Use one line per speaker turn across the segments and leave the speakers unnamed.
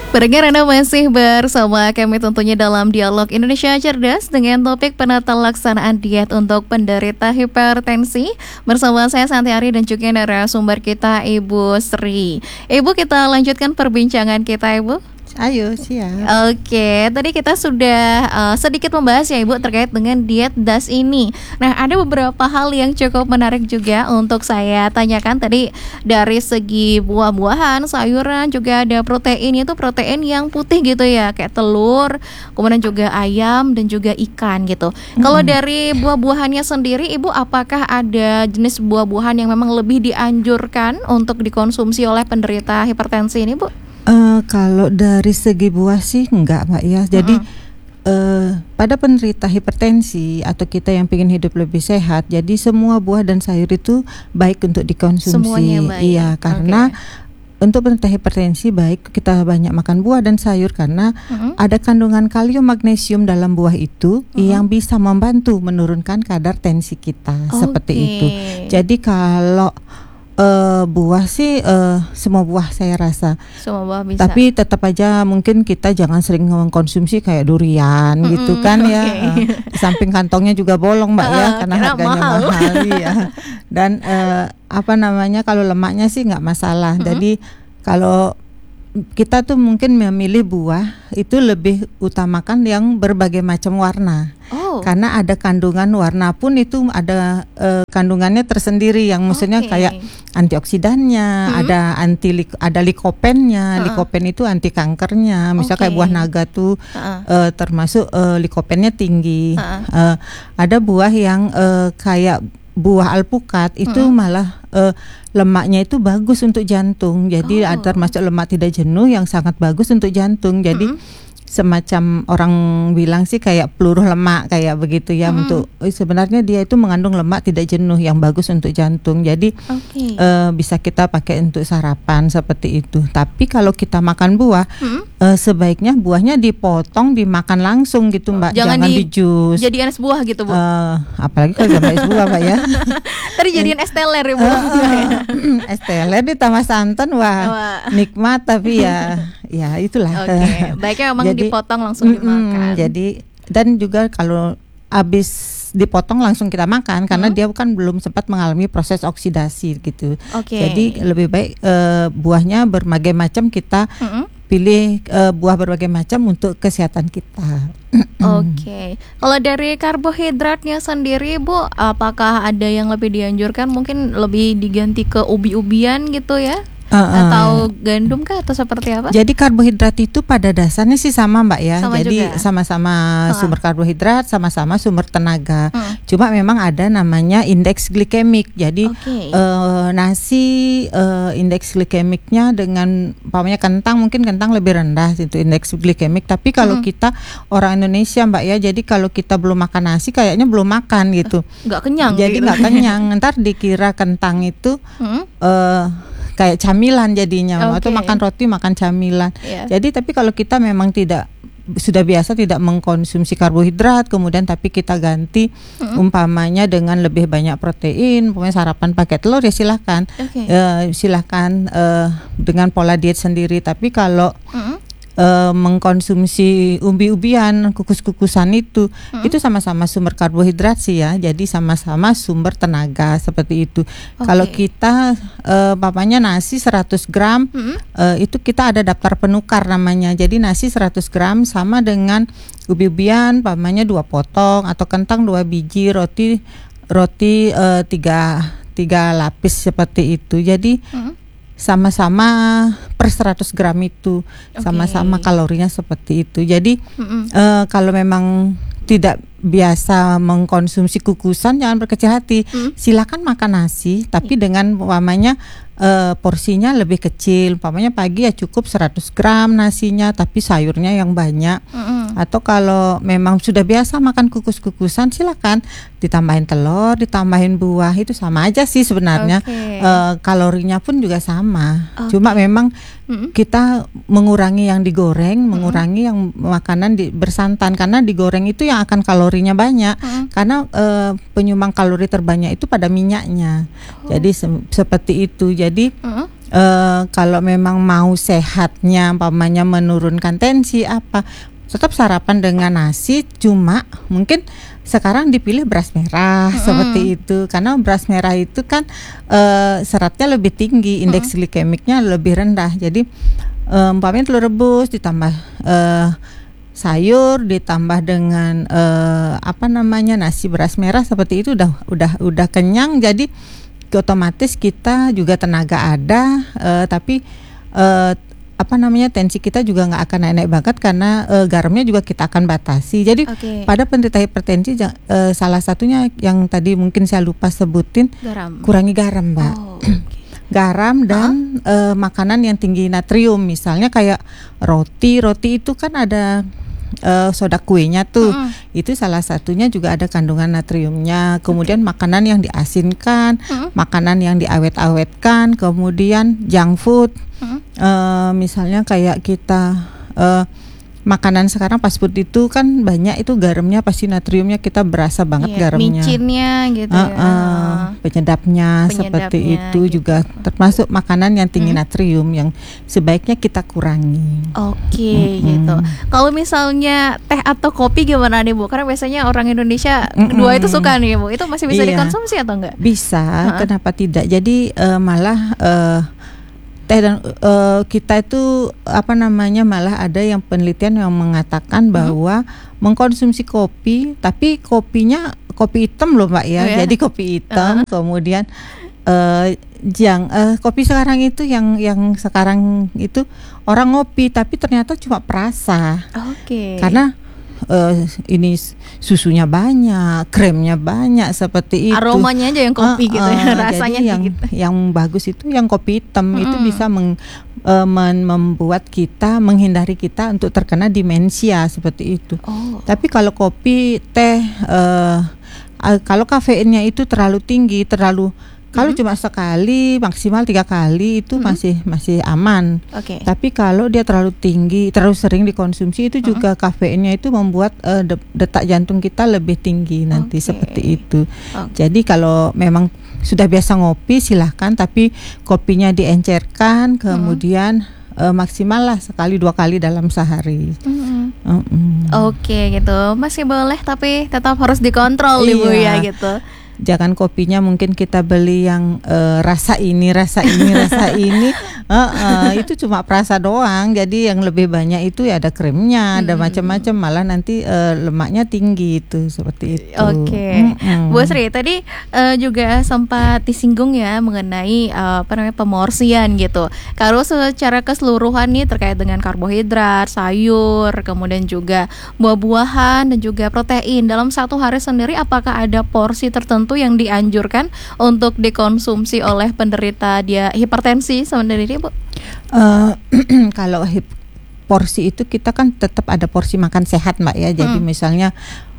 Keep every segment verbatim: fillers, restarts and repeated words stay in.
Pendengar, Anda masih bersama kami tentunya dalam Dialog Indonesia Cerdas dengan topik penata laksanaan diet untuk penderita hipertensi. Bersama saya Santiari dan juga narasumber kita Ibu Sri. Ibu, kita lanjutkan perbincangan kita, Ibu.
Ayo, siap.
Oke, tadi kita sudah uh, sedikit membahas ya Ibu terkait dengan diet D A S ini. Nah, ada beberapa hal yang cukup menarik juga untuk saya tanyakan tadi. Dari segi buah-buahan, sayuran, juga ada protein, itu protein yang putih gitu ya, kayak telur, kemudian juga ayam dan juga ikan gitu. Hmm. Kalau dari buah-buahannya sendiri, Ibu, apakah ada jenis buah-buahan yang memang lebih dianjurkan untuk dikonsumsi oleh penderita hipertensi ini, Bu?
Uh, kalau dari segi buah sih enggak, Mbak ya. Jadi uh-huh. uh, pada penderita hipertensi atau kita yang ingin hidup lebih sehat, jadi semua buah dan sayur itu baik untuk dikonsumsi.
Semuanya baik.
Iya, karena okay. untuk penderita hipertensi baik kita banyak makan buah dan sayur karena uh-huh. ada kandungan kalium magnesium dalam buah itu uh-huh. yang bisa membantu menurunkan kadar tensi kita, okay. seperti itu. Jadi kalau Uh, buah sih uh, semua buah saya rasa.
Semua buah bisa.
Tapi tetap aja mungkin kita jangan sering mengkonsumsi kayak durian mm-hmm, gitu kan okay. ya. Uh, di samping kantongnya juga bolong, Mbak uh, ya, karena harganya mahal, mahal ya. Dan uh, apa namanya kalau lemaknya sih nggak masalah. Mm-hmm. Jadi kalau kita tuh mungkin memilih buah itu lebih utamakan yang berbagai macam warna. Oh. Karena ada kandungan warna pun itu ada uh, kandungannya tersendiri yang maksudnya okay. kayak antioksidannya, hmm. ada anti ada likopennya. Uh-uh. Likopen itu anti kankernya. Misal okay. kayak buah naga tuh uh-uh. uh, termasuk uh, likopennya tinggi. Uh-uh. Uh, ada buah yang uh, kayak buah alpukat itu hmm. malah uh, lemaknya itu bagus untuk jantung. Jadi oh. termasuk lemak tidak jenuh yang sangat bagus untuk jantung. Jadi hmm. semacam orang bilang sih kayak peluru lemak kayak begitu ya. Hmm. Untuk sebenarnya dia itu mengandung lemak tidak jenuh yang bagus untuk jantung. Jadi okay. uh, bisa kita pakai untuk sarapan seperti itu. Tapi kalau kita makan buah hmm. uh, sebaiknya buahnya dipotong dimakan langsung gitu, Mbak.
Jangan,
Jangan
di,
di jus.
Jadikan es buah gitu, Bu.
Uh, apalagi kalau jamban es buah, Pak ya.
Tadi jadikan es teler ya, Bu.
Uh, uh, es teler ditambah santan, wah, wah. nikmat tapi ya ya itulah.
Oke, okay. Baiknya memang jadi, dipotong langsung dimakan.
Jadi dan juga kalau habis dipotong langsung kita makan karena hmm. dia kan belum sempat mengalami proses oksidasi gitu. Okay. Jadi lebih baik uh, buahnya berbagai macam kita hmm. pilih uh, buah berbagai macam untuk kesehatan kita.
Oke. Okay. Kalau dari karbohidratnya sendiri, Bu, apakah ada yang lebih dianjurkan? Mungkin lebih diganti ke ubi-ubian gitu ya? Uh, uh. Atau gandum kah atau seperti apa?
Jadi karbohidrat itu pada dasarnya sih sama, Mbak ya.
Sama
Jadi
juga.
sama-sama uh. sumber karbohidrat, sama-sama sumber tenaga. Uh. Cuma memang ada namanya indeks glikemik. Jadi okay. uh, nasi uh, indeks glikemiknya dengan umpamanya kentang mungkin kentang lebih rendah itu indeks glikemik. Tapi kalau uh. kita orang Indonesia, Mbak ya, jadi kalau kita belum makan nasi kayaknya belum makan gitu.
Nggak kenyang.
Jadi nggak
gitu.
kenyang. Ntar dikira kentang itu uh. Uh, kayak camilan jadinya, okay. atau makan roti makan camilan. Yeah. Jadi tapi kalau kita memang tidak sudah biasa tidak mengkonsumsi karbohidrat, kemudian tapi kita ganti mm-hmm. umpamanya dengan lebih banyak protein, umpamanya sarapan pakai telur ya silahkan, okay. uh, silahkan uh, dengan pola diet sendiri. Tapi kalau mm-hmm. Uh, mengkonsumsi umbi-umbian, kukus-kukusan itu, hmm? itu sama-sama sumber karbohidrat sih ya. Jadi sama-sama sumber tenaga seperti itu. Okay. Kalau kita uh, papanya nasi seratus gram, hmm? uh, itu kita ada daftar penukar namanya. Jadi nasi seratus gram sama dengan umbi-umbian papanya dua potong atau kentang dua biji, roti roti uh, tiga tiga lapis seperti itu. Jadi hmm? sama-sama per seratus gram itu okay. sama-sama kalorinya seperti itu. Jadi uh, kalau memang tidak biasa mengkonsumsi kukusan jangan berkecil hati. Mm. Silakan makan nasi tapi dengan umpamanya uh, porsinya lebih kecil. Umpamanya pagi ya cukup seratus gram nasinya tapi sayurnya yang banyak. Mm-hmm. Atau kalau memang sudah biasa makan kukus-kukusan silakan ditambahin telur, ditambahin buah, itu sama aja sih sebenarnya. Okay. Uh, kalorinya pun juga sama. Okay. Cuma memang mm-hmm. kita mengurangi yang digoreng, mm-hmm. mengurangi yang makanan di, bersantan karena digoreng itu yang akan kalorinya banyak. Mm-hmm. Karena uh, penyumbang kalori terbanyak itu pada minyaknya. Oh. Jadi se- seperti itu. Jadi mm-hmm. uh, kalau memang mau sehatnya, umpamanya menurunkan tensi apa, tetap sarapan dengan nasi, cuma mungkin sekarang dipilih beras merah mm-hmm. seperti itu, karena beras merah itu kan uh, seratnya lebih tinggi, indeks mm-hmm. glikemiknya lebih rendah. Jadi uh, umpamanya telur rebus ditambah uh, sayur ditambah dengan uh, apa namanya nasi beras merah seperti itu udah udah udah kenyang. Jadi otomatis kita juga tenaga ada, uh, tapi uh, apa namanya tensi kita juga nggak akan naik-naik banget karena uh, garamnya juga kita akan batasi. Jadi okay. pada penderita hipertensi uh, salah satunya yang tadi mungkin saya lupa sebutin, garam. Kurangi garam, Mbak. Oh, okay. Garam dan uh-huh. uh, makanan yang tinggi natrium, misalnya kayak roti. Roti itu kan ada Uh, soda kuenya tuh, mm. itu salah satunya juga ada kandungan natriumnya. Kemudian okay. makanan yang diasinkan, mm. makanan yang diawet-awetkan, kemudian junk food, mm. uh, misalnya kayak kita uh, makanan sekarang fast food itu kan banyak itu garamnya, pasti natriumnya kita berasa banget iya, garamnya.
Micinnya gitu
uh,
ya.
Uh, penyedapnya, penyedapnya seperti itu gitu. Juga termasuk makanan yang tinggi hmm. natrium yang sebaiknya kita kurangi.
Oke okay, hmm. gitu. Kalau misalnya teh atau kopi gimana nih Bu? Karena biasanya orang Indonesia hmm. dua itu suka nih Bu. Itu masih bisa iya. dikonsumsi atau enggak?
Bisa, uh-huh. kenapa tidak? Jadi uh, malah uh, teh dan uh, kita itu apa namanya malah ada yang penelitian yang mengatakan bahwa hmm. mengkonsumsi kopi, tapi kopinya kopi hitam loh Mbak ya. Oh, ya? Jadi kopi hitam, uh-huh. kemudian uh, yang uh, kopi sekarang itu yang yang sekarang itu orang ngopi tapi ternyata cuma perasa. Oke. Okay. Karena Uh, ini susunya banyak, kremnya banyak seperti itu.
Aromanya aja yang kopi uh, gitu ya, uh, rasanya
yang
gitu.
Yang bagus itu yang kopi hitam, mm-hmm. itu bisa meng, uh, men, membuat kita menghindari kita untuk terkena demensia seperti itu. Oh. Tapi kalau kopi, teh, uh, uh, kalau kafeinnya itu terlalu tinggi, terlalu kalau mm-hmm. cuma sekali maksimal tiga kali itu mm-hmm. masih masih aman. Okay. Tapi kalau dia terlalu tinggi, terlalu sering dikonsumsi itu mm-hmm. juga kafeinnya itu membuat uh, de- detak jantung kita lebih tinggi nanti okay. seperti itu. Okay. Jadi kalau memang sudah biasa ngopi silahkan, tapi kopinya diencerkan, kemudian mm-hmm. uh, maksimal lah sekali dua kali dalam sehari. Mm-hmm. Mm-hmm. Oke
okay, gitu. Masih boleh tapi tetap harus dikontrol
iya.
Ibu ya gitu.
Jangan kopinya mungkin kita beli yang uh, rasa ini, rasa ini, rasa ini, uh, uh, itu cuma perasa doang. Jadi yang lebih banyak itu ya ada kremnya, ada hmm. macam-macam, malah nanti uh, lemaknya tinggi itu seperti itu.
Oke, okay. hmm. Bu Sri tadi uh, juga sempat disinggung ya mengenai uh, apa namanya pemorsian gitu. Kalau secara keseluruhan nih terkait dengan karbohidrat, sayur, kemudian juga buah-buahan dan juga protein dalam satu hari sendiri, apakah ada porsi tertentu yang dianjurkan untuk dikonsumsi oleh penderita dia hipertensi sebenarnya Bu?
Uh, kalau hip, porsi itu kita kan tetap ada porsi makan sehat Mbak ya. Jadi hmm. misalnya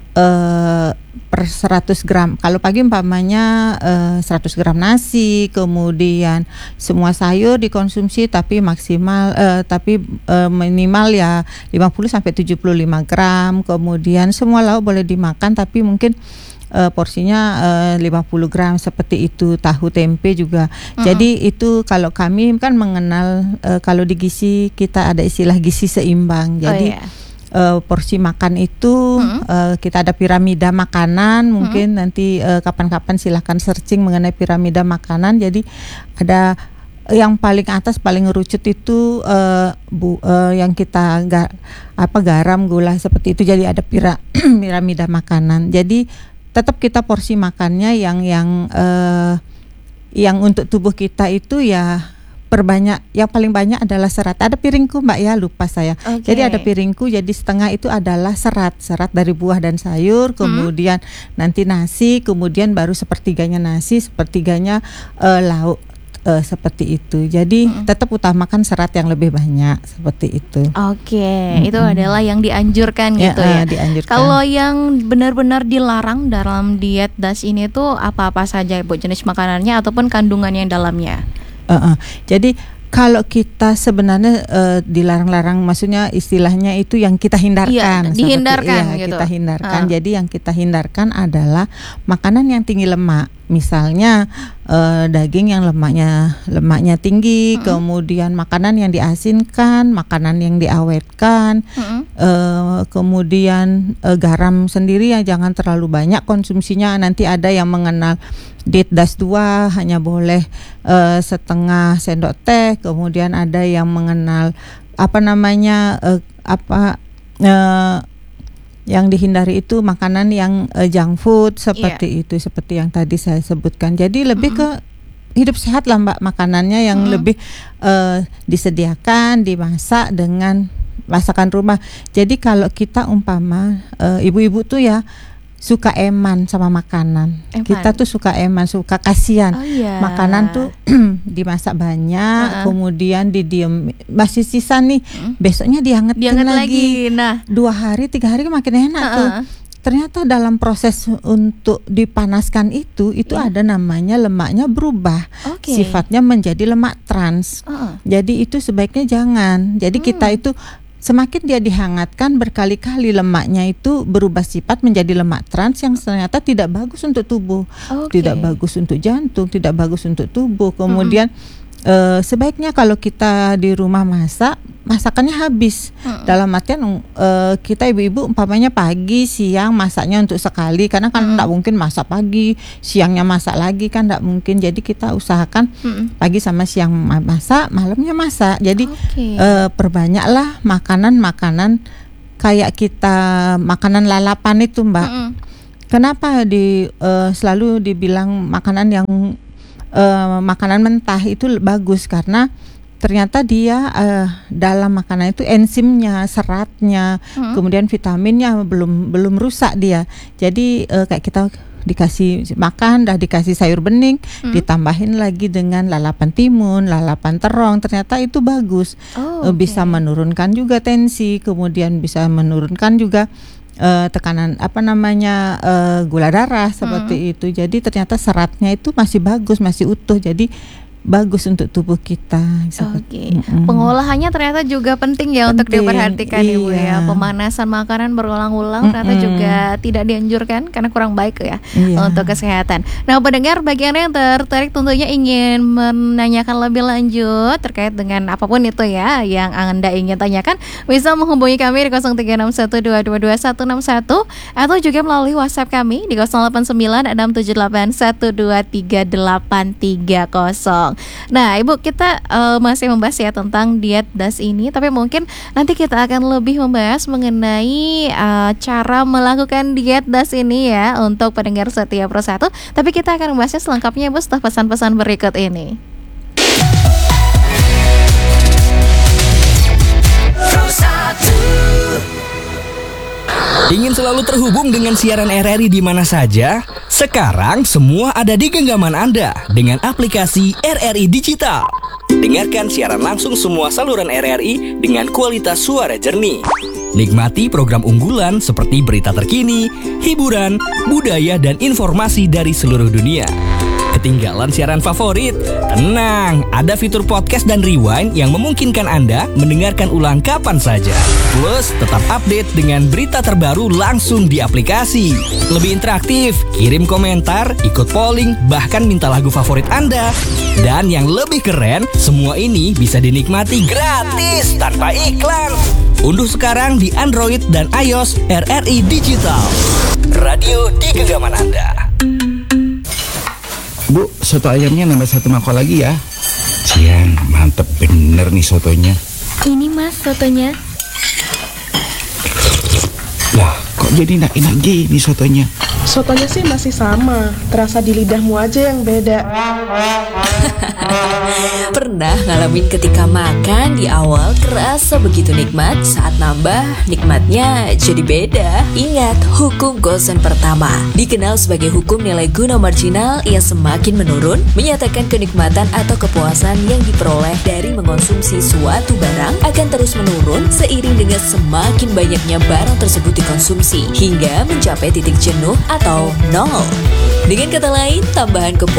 uh, per seratus gram, kalau pagi umpamanya uh, seratus gram nasi, kemudian semua sayur dikonsumsi tapi maksimal uh, tapi uh, minimal ya lima puluh sampai tujuh puluh lima gram. Kemudian semua lauk boleh dimakan tapi mungkin Uh, porsinya uh, lima puluh gram seperti itu, tahu tempe juga. Uh-huh. Jadi itu kalau kami kan mengenal uh, kalau di gizi kita ada istilah gizi seimbang. Jadi oh, yeah. uh, porsi makan itu uh-huh. uh, kita ada piramida makanan. Mungkin uh-huh. nanti uh, kapan-kapan silahkan searching mengenai piramida makanan. Jadi ada yang paling atas paling ngerucut itu uh, bu, uh, yang kita ga, apa garam, gula seperti itu. Jadi ada pira, piramida makanan. Jadi tetap kita porsi makannya yang yang uh, yang untuk tubuh kita itu ya perbanyak. Yang paling banyak adalah serat. Ada piringku Mbak ya, lupa saya. Okay. Jadi ada piringku, jadi setengah itu adalah serat, serat dari buah dan sayur, kemudian hmm. nanti nasi, kemudian baru sepertiganya nasi, sepertiganya uh, lauk. Uh, seperti itu. Jadi mm. tetap utamakan serat yang lebih banyak seperti itu.
Oke, okay. mm-hmm. itu adalah yang dianjurkan
ya,
gitu ya.
Uh, dianjurkan.
Kalau yang benar-benar dilarang dalam diet D A S ini tuh apa-apa saja Bu jenis makanannya ataupun kandungan yang dalamnya?
Uh-uh. Jadi Kalau kita sebenarnya uh, dilarang-larang, maksudnya istilahnya itu yang kita hindarkan.
Iya, dihindarkan
seperti, iya,
gitu.
Kita hindarkan.
Uh.
Jadi yang kita hindarkan adalah makanan yang tinggi lemak. Misalnya uh, daging yang lemaknya lemaknya tinggi, uh-uh. kemudian makanan yang diasinkan, makanan yang diawetkan, uh-uh. uh, kemudian uh, garam sendiri ya jangan terlalu banyak konsumsinya. Nanti ada yang mengenal diet D A S dua hanya boleh uh, setengah sendok teh, kemudian ada yang mengenal apa namanya uh, apa uh, yang dihindari itu makanan yang uh, junk food seperti yeah. itu, seperti yang tadi saya sebutkan. Jadi lebih mm-hmm. ke hidup sehat lah Mbak, makanannya yang mm-hmm. lebih uh, disediakan, dimasak dengan masakan rumah. Jadi kalau kita umpama uh, ibu-ibu tuh ya suka eman sama makanan. Eman. Kita tuh suka eman, suka kasihan.
Oh, yeah.
Makanan tuh dimasak banyak, uh-uh. kemudian didiem, masih sisa nih, uh-uh. besoknya dihangetin
Dihangat
lagi.
lagi. Nah,
dua hari, tiga hari makin enak uh-uh. tuh. Ternyata dalam proses untuk dipanaskan itu, itu yeah. ada namanya lemaknya berubah, okay. sifatnya menjadi lemak trans. Uh-uh. Jadi itu sebaiknya jangan. Jadi hmm. kita itu semakin dia dihangatkan berkali-kali, lemaknya itu berubah sifat menjadi lemak trans yang ternyata tidak bagus untuk tubuh, okay. tidak bagus untuk jantung, tidak bagus untuk tubuh. Kemudian mm-hmm. uh, sebaiknya kalau kita di rumah masak, masakannya habis. Mm-hmm. Dalam artian uh, kita ibu-ibu umpamanya pagi, siang masaknya untuk sekali, karena kan mm-hmm. tak mungkin masak pagi, siangnya masak lagi kan tak mungkin. Jadi kita usahakan mm-hmm. pagi sama siang masak, malamnya masak. Jadi okay. uh, perbanyaklah makanan-makanan kayak kita makanan lalapan itu Mbak. Mm-hmm. Kenapa di uh, selalu dibilang makanan yang uh, makanan mentah itu bagus, karena ternyata dia uh, dalam makanan itu enzimnya, seratnya, hmm. kemudian vitaminnya belum belum rusak dia. Jadi uh, kayak kita dikasih makan, dah dikasih sayur bening, hmm. ditambahin lagi dengan lalapan timun, lalapan terong, ternyata itu bagus. Oh, uh, bisa okay. menurunkan juga tensi, kemudian bisa menurunkan juga uh, tekanan apa namanya uh, gula darah seperti hmm. itu. Jadi ternyata seratnya itu masih bagus, masih utuh. Jadi bagus untuk tubuh kita.
Oke. Okay. Mm-hmm. Pengolahannya ternyata juga penting ya penting, untuk diperhatikan iya. Ibu ya. Pemanasan makanan berulang-ulang mm-hmm. ternyata juga tidak dianjurkan karena kurang baik ya iya. untuk kesehatan. Nah, pendengar bagi Anda yang tertarik tentunya ingin menanyakan lebih lanjut terkait dengan apapun itu ya yang Anda ingin tanyakan, bisa menghubungi kami di nol tiga enam satu dua dua dua satu enam satu atau juga melalui WhatsApp kami di nol delapan sembilan enam tujuh delapan satu dua tiga delapan tiga nol. Nah, Ibu, kita uh, masih membahas ya tentang diet D A S ini, tapi mungkin nanti kita akan lebih membahas mengenai uh, cara melakukan diet D A S ini ya untuk pendengar Setia Pro satu. Tapi kita akan membahasnya selengkapnya, Ibu, setelah pesan-pesan berikut ini.
Ingin selalu terhubung dengan siaran R R I di mana saja? Sekarang semua ada di genggaman Anda dengan aplikasi R R I Digital. Dengarkan siaran langsung semua saluran R R I dengan kualitas suara jernih. Nikmati program unggulan seperti berita terkini, hiburan, budaya, dan informasi dari seluruh dunia. Ketinggalan siaran favorit? Tenang, ada fitur podcast dan rewind yang memungkinkan Anda mendengarkan ulang kapan saja. Plus, tetap update dengan berita terbaru langsung di aplikasi. Lebih interaktif, kirim komentar, ikut polling, bahkan minta lagu favorit Anda. Dan yang lebih keren, semua ini bisa dinikmati gratis tanpa iklan. Unduh sekarang di Android dan iOS R R I Digital. Radio di genggaman Anda.
Bu, soto ayamnya nambah satu mangkok lagi ya. Cian, mantep bener nih sotonya.
Ini Mas sotonya.
Lah, kok jadi enak-enak gini sotonya?
Sotonya sih masih sama, terasa di lidahmu aja yang beda.
Pernah ngalamin ketika makan di awal terasa begitu nikmat, saat nambah nikmatnya jadi beda? Ingat hukum Gosen pertama, dikenal sebagai hukum nilai guna marginal yang semakin menurun, menyatakan kenikmatan atau kepuasan yang diperoleh dari mengonsumsi suatu barang akan terus menurun seiring dengan semakin banyaknya barang tersebut dikonsumsi hingga mencapai titik jenuh atau nol. Dengan kata lain, tambahan kepuasan